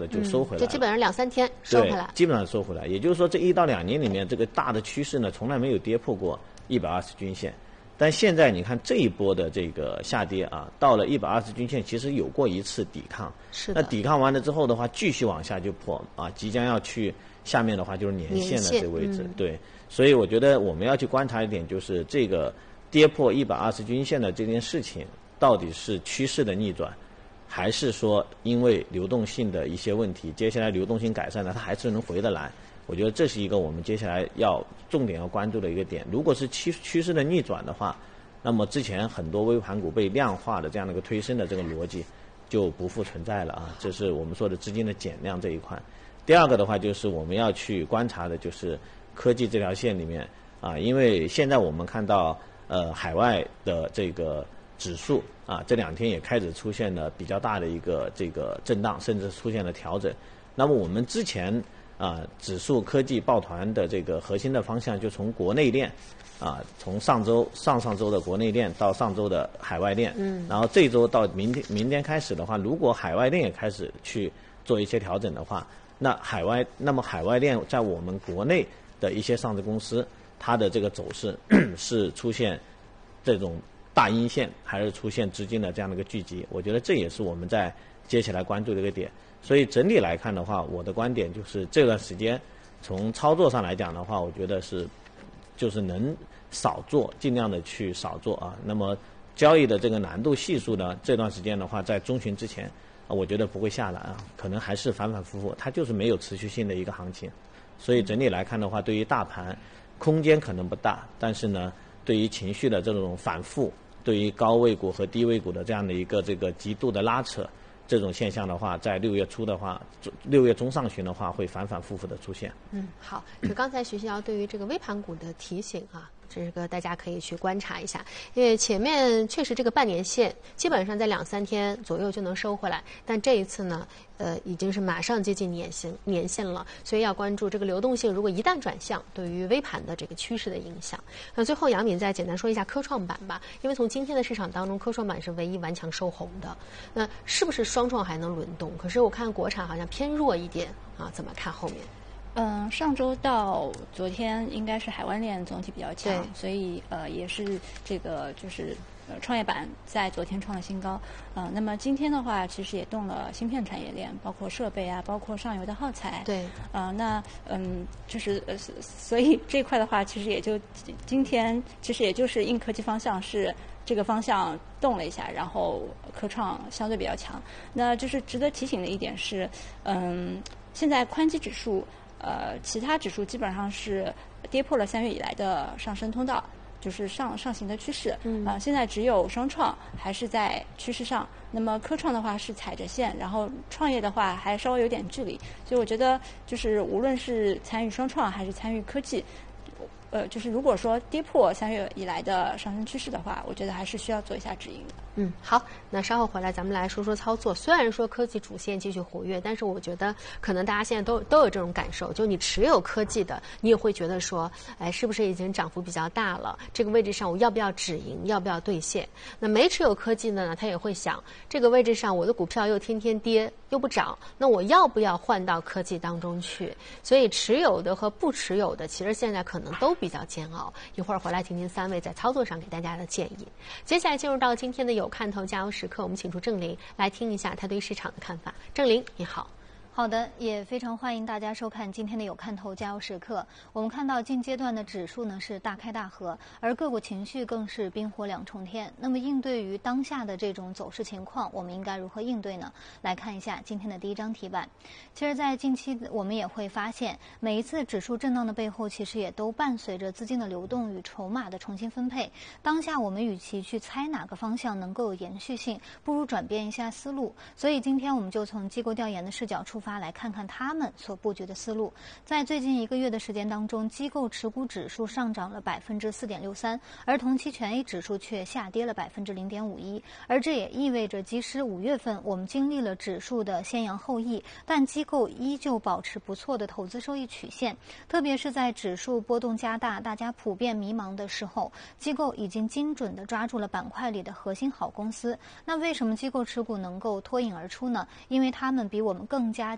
的就收回来了， 就基本上2-3天收回来， 基本上收回来。也就是说，这1到2年里面，这个大的趋势呢，从来没有跌破过120均线。但现在你看这一波的这个下跌啊，到了120均线，其实有过一次抵抗。 是的。 那抵抗完了之后的话，继续往下就破啊，即将要去下面的话就是年线的这位置。对，所以我觉得我们要去观察一点，就是这个跌破120均线的这件事情，到底是趋势的逆转，还是说因为流动性的一些问题，接下来流动性改善了，它还是能回得来？我觉得这是一个我们接下来重点要关注的一个点。如果是趋势的逆转的话，那么之前很多微盘股被量化的这样的一个推升的这个逻辑就不复存在了啊，这是我们说的资金的减量这一块。第二个的话，就是我们要去观察的就是科技这条线里面啊，因为现在我们看到海外的这个指数啊，这2天也开始出现了比较大的一个这个震荡，甚至出现了调整。那么我们之前指数科技抱团的这个核心的方向，就从国内链从上上周的国内链到上周的海外链，然后这周到明天开始的话，如果海外链也开始去做一些调整的话，那么海外链在我们国内的一些上市公司，它的这个走势是出现这种大阴线，还是出现资金的这样的一个聚集？我觉得这也是我们在接下来关注的一个点。所以整体来看的话，我的观点就是这段时间从操作上来讲的话，我觉得就是能少做，尽量的去少做啊。那么交易的这个难度系数呢，这段时间的话，在中旬之前我觉得不会下来啊，可能还是反反复复，它就是没有持续性的一个行情。所以整体来看的话，对于大盘空间可能不大，但是呢，对于情绪的这种反复，对于高位股和低位股的这样的一个这个极度的拉扯，这种现象的话，在6月初的话，6月中上旬的话，会反反复复的出现。 好，就刚才徐新瑶对于这个微盘股的提醒啊，这个大家可以去观察一下，因为前面确实这个半年线基本上在2-3天左右就能收回来，但这一次呢，已经是马上接近年线了，所以要关注这个流动性，如果一旦转向，对于微盘的这个趋势的影响。那最后杨敏再简单说一下科创板吧，因为从今天的市场当中，科创板是唯一顽强收红的，那是不是双创还能轮动？可是我看国产好像偏弱一点啊，怎么看后面？ 上周到昨天应该是海外链总体比较强，所以也是这个就是创业板在昨天创了新高。那么今天的话，其实也动了芯片产业链，包括设备啊，包括上游的耗材。 对。 就是所以这块的话，其实也就今天其实也就是硬科技方向是这个方向动了一下，然后科创相对比较强。那就是值得提醒的一点是，现在宽基指数。其他指数基本上是跌破了3月以来的上升通道，就是上行的趋势。现在只有双创还是在趋势上，那么科创的话是踩着线，然后创业的话还稍微有点距离。所以我觉得就是无论是参与双创还是参与科技，就是如果说跌破3月以来的上升趋势的话，我觉得还是需要做一下止盈的。 好，那稍后回来咱们来说说操作。虽然说科技主线继续活跃，但是我觉得可能大家现在都有这种感受，就你持有科技的，你也会觉得说，是不是已经涨幅比较大了？这个位置上我要不要止盈，要不要兑现？那没持有科技的呢，他也会想，这个位置上我的股票又天天跌又不涨，那我要不要换到科技当中去？所以持有的和不持有的，其实现在可能都比较煎熬。一会儿回来听听3位在操作上给大家的建议。接下来进入到今天的有看头加油时刻，我们请出郑林来听一下他对市场的看法。郑林，你好。 好的，也非常欢迎大家收看今天的有看头加油时刻。我们看到近阶段的指数呢是大开大合，而个股情绪更是冰火两重天。那么应对于当下的这种走势情况，我们应该如何应对呢？来看一下今天的第一张题板。其实在近期我们也会发现，每一次指数震荡的背后，其实也都伴随着资金的流动与筹码的重新分配。当下我们与其去猜哪个方向能够有延续性，不如转变一下思路。所以今天我们就从机构调研的视角出发，来看看他们所布局的思路。在最近1个月的时间当中，机构持股指数上涨了4.63%，而同期权益指数却下跌了0.51%。而这也意味着，即使5月份我们经历了指数的先扬后抑，但机构依旧保持不错的投资收益曲线。特别是在指数波动加大、大家普遍迷茫的时候，机构已经精准地抓住了板块里的核心好公司。那为什么机构持股能够脱颖而出呢？因为他们比我们更加